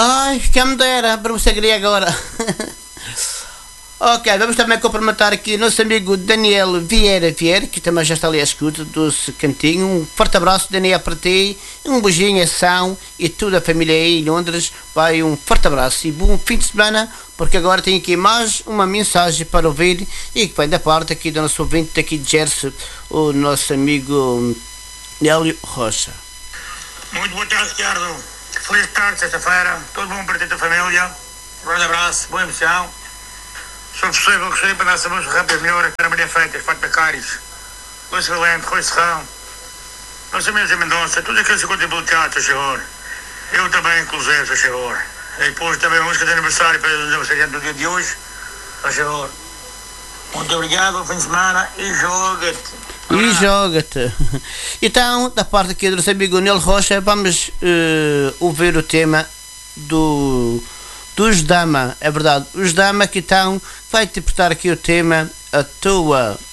Ai, quem me dera, para você queria agora. Ok, vamos também cumprimentar aqui o nosso amigo Daniel Vieira, que também já está ali à escuta do cantinho. Um forte abraço, Daniel, para ti. Um beijinho, ação e toda a família aí em Londres. Vai, um forte abraço e bom fim de semana, porque agora tenho aqui mais uma mensagem para ouvir e que vem da parte aqui do nosso ouvinte aqui de Jersey, o nosso amigo Nélio Rocha. Muito boa tarde, Ricardo. Feliz tarde, sexta-feira. Todo bom para ti e tua família. Um grande abraço, boa emoção. Se for possível, gostaria para dar sabores rápidas melhor para Maria Feitas, Fátima Caris, Luís Valente, Rui Serrão, nossa amiga Mendonça, todos aqueles que contribuem teatro, senhor. Eu também, inclusive, senhor. E depois também a música de aniversário para o aniversariante do dia de hoje, senhor. Muito obrigado, bom fim de semana e joga-te. E joga-te. Então, da parte aqui do nosso amigo Nélio Rocha, vamos ouvir o tema dos Dama, é verdade, os Dama que então vai interpretar aqui o tema A Tua